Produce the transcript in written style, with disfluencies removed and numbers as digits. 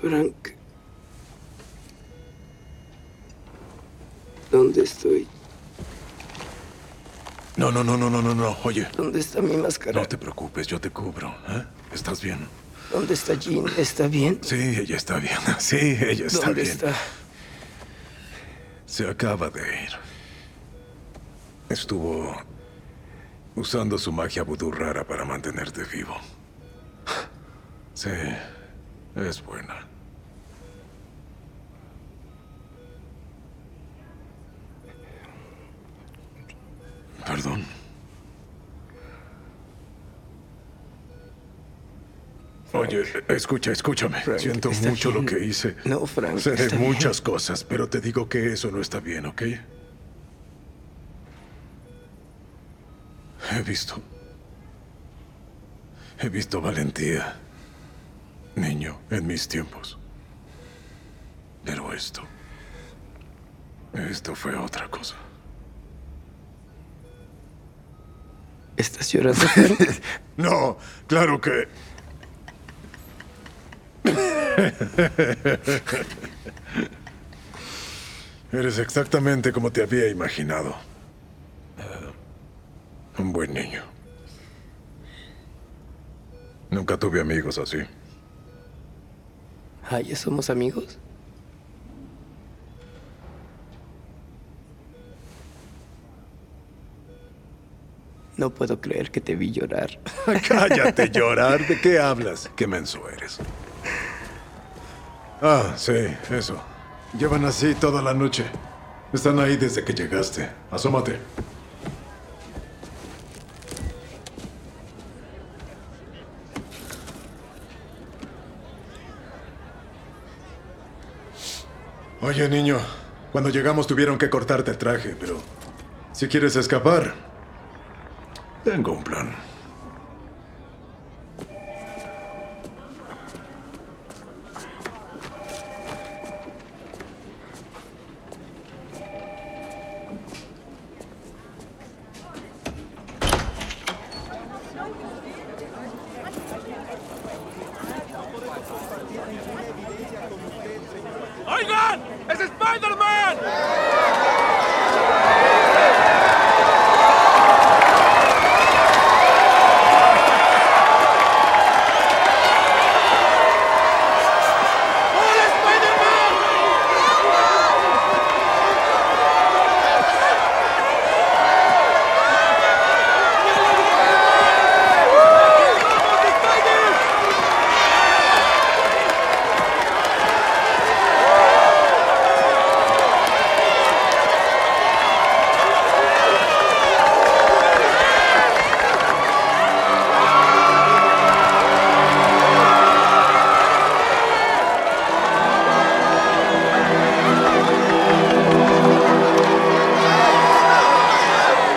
Frank. ¿Dónde estoy? No. Oye. ¿Dónde está mi máscara? No te preocupes, yo te cubro. ¿Eh? ¿Estás bien? ¿Dónde está Jean? ¿Está bien? Sí, ella está bien. Sí, ella está ¿Dónde bien. está? Se acaba de ir. Estuvo usando su magia vudú rara para mantenerte vivo. Sí, es buena. Perdón. Oye, escúchame. Frank, Siento ¿está mucho lo bien? que hice. No, Frank, Sé de está muchas cosas, pero te digo que eso no está bien, ¿ok? He visto valentía, niño, en mis tiempos. Pero esto fue otra cosa. ¿Estás llorando, Frank? No, claro que... Eres exactamente como te había imaginado. Un buen niño. Nunca tuve amigos así. Ah, ¿ya somos amigos? No puedo creer que te vi llorar. Cállate, llorar. ¿De qué hablas? Qué menso eres. Ah, sí, eso. Llevan así toda la noche. Están ahí desde que llegaste. Asómate. Oye, niño, cuando llegamos tuvieron que cortarte el traje, pero si quieres escapar, tengo un plan. ¡Oigan! ¡Es Spider!